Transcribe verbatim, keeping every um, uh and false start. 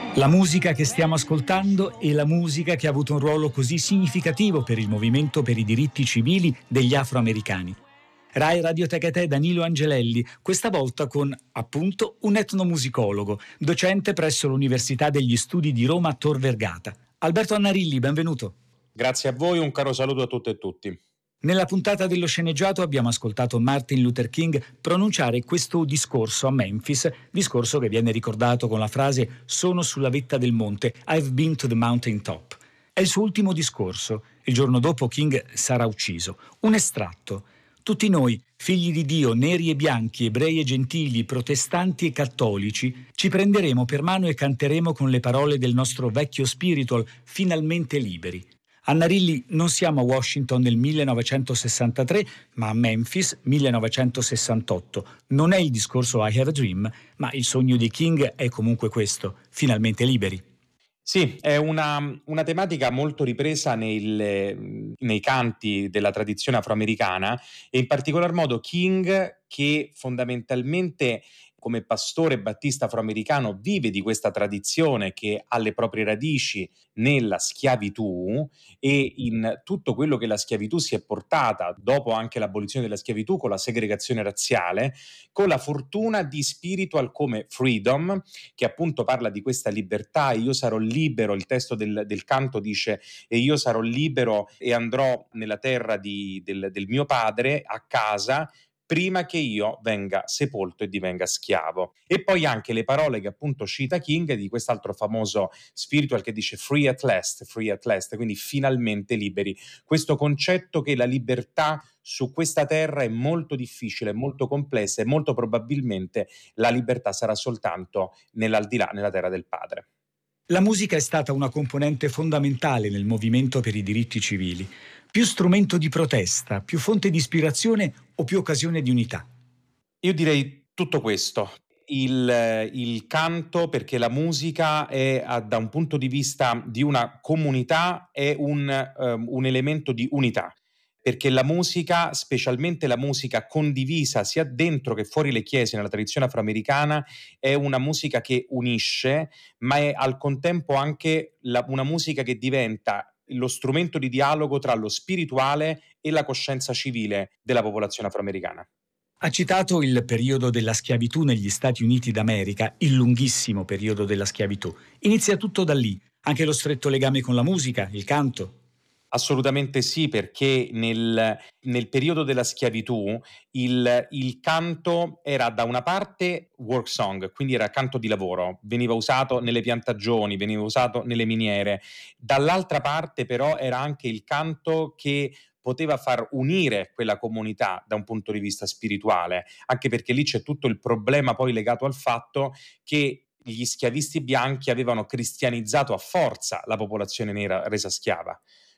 La musica che stiamo ascoltando è la musica che ha avuto un ruolo così significativo per il movimento per i diritti civili degli afroamericani. Rai Radioteca e te, Danilo Angelelli, questa volta con, appunto, un etnomusicologo, docente presso l'Università degli Studi di Roma Tor Vergata. Alberto Annarilli, benvenuto. Grazie a voi, un caro saluto a tutte e tutti. Nella puntata dello sceneggiato abbiamo ascoltato Martin Luther King pronunciare questo discorso a Memphis, discorso che viene ricordato con la frase «Sono sulla vetta del monte, I've been to the mountain top». È il suo ultimo discorso. Il giorno dopo King sarà ucciso. Un estratto. Tutti noi, figli di Dio, neri e bianchi, ebrei e gentili, protestanti e cattolici, ci prenderemo per mano e canteremo con le parole del nostro vecchio spiritual, finalmente liberi. Annarilli, non siamo a Washington nel millenovecentosessantatré, ma a Memphis millenovecentosessantotto. Non è il discorso I Have a Dream, ma il sogno di King è comunque questo, finalmente liberi. Sì, è una, una tematica molto ripresa nel, nei canti della tradizione afroamericana e in particolar modo King, che fondamentalmente come pastore battista afroamericano vive di questa tradizione che ha le proprie radici nella schiavitù e in tutto quello che la schiavitù si è portata dopo anche l'abolizione della schiavitù con la segregazione razziale, con la fortuna di spiritual come Freedom, che appunto parla di questa libertà. Io sarò libero, il testo del, del canto dice e io sarò libero e andrò nella terra di, del, del mio padre a casa prima che io venga sepolto e divenga schiavo. E poi anche le parole che appunto cita King di quest'altro famoso spiritual che dice free at last, free at last, quindi finalmente liberi. Questo concetto che la libertà su questa terra è molto difficile, molto complessa e molto probabilmente la libertà sarà soltanto nell'aldilà, nella terra del Padre. La musica è stata una componente fondamentale nel movimento per i diritti civili. Più strumento di protesta, più fonte di ispirazione o più occasione di unità? Io direi tutto questo. Il, il canto, perché la musica è, da un punto di vista di una comunità, è un, um, un elemento di unità. Perché la musica, specialmente la musica condivisa sia dentro che fuori le chiese nella tradizione afroamericana, è una musica che unisce, ma è al contempo anche la, una musica che diventa lo strumento di dialogo tra lo spirituale e la coscienza civile della popolazione afroamericana. Ha citato il periodo della schiavitù negli Stati Uniti d'America, il lunghissimo periodo della schiavitù. Inizia tutto da lì, anche lo stretto legame con la musica, il canto. Assolutamente sì, perché nel, nel periodo della schiavitù il, il canto era da una parte work song, quindi era canto di lavoro, veniva usato nelle piantagioni, veniva usato nelle miniere. Dall'altra parte però era anche il canto che poteva far unire quella comunità da un punto di vista spirituale, anche perché lì c'è tutto il problema poi legato al fatto che gli schiavisti bianchi avevano cristianizzato a forza la popolazione nera resa schiava.